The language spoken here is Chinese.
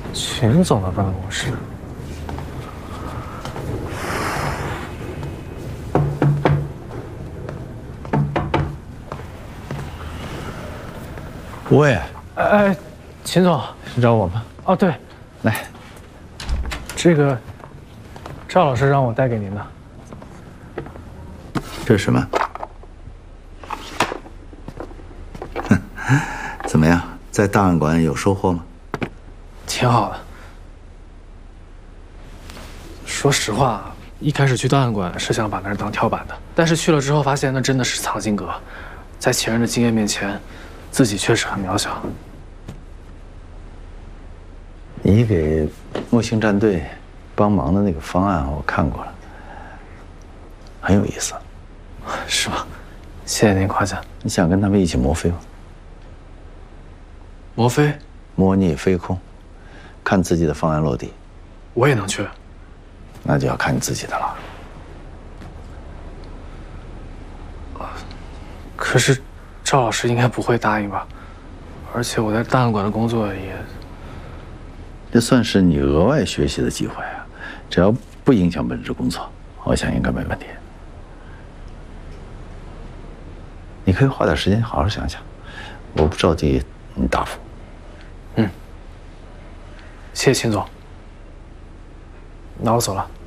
秦总的办公室。 喂， 哎，秦总， 是找我吗？ 哦，对， 来， 这个赵老师让我带给您的。 这是什么？哼，怎么样，在档案馆有收获吗？ 挺好的。说实话，一开始去档案馆是想把那儿当跳板的，但是去了之后发现那真的是藏经阁，在前人的经验面前，自己确实很渺小。 你给木星战队帮忙的那个方案我看过了，很有意思。 是吗？谢谢您夸奖。 你想跟他们一起磨飞吗？ 魔飞， 模拟飞空，看自己的方案落地， 我也能去。 那就要看你自己的了。 可是，赵老师应该不会答应吧？而且我在档案馆的工作也…… 这算是你额外学习的机会啊，只要不影响本职工作，我想应该没问题。你可以花点时间好好想想，我不着急你答复。 谢谢秦总。那我走了。